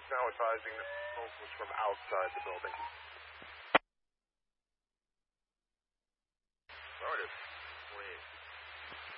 now advising that the smoke was from outside the building. Affirmative.